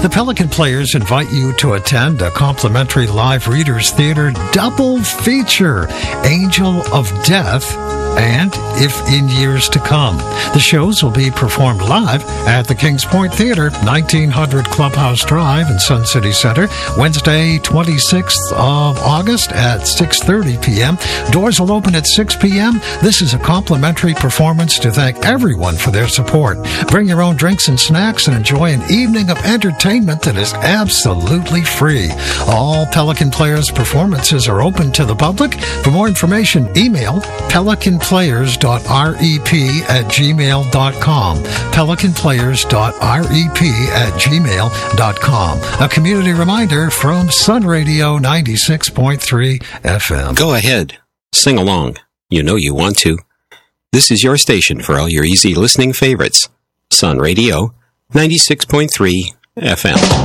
The Pelican Players invite you to attend a complimentary live Readers Theater double feature, Angel of Death and If in Years to Come. The shows will be performed live at the Kings Point Theater, 1900 Clubhouse Drive in Sun City Center, Wednesday, 26th of August at 6:30 p.m. Doors will open at 6 p.m. This is a complimentary performance to thank everyone for their support. Bring your own drinks and snacks and enjoy an evening of entertainment that is absolutely free. All Pelican Players performances are open to the public. For more information, email pelicanplayers.rep@gmail.com. pelicanplayers.rep@gmail.com. A community reminder from Sun Radio 96.3 FM. Go ahead. Sing along. You know you want to. This is your station for all your easy listening favorites. Sun Radio 96.3 FM.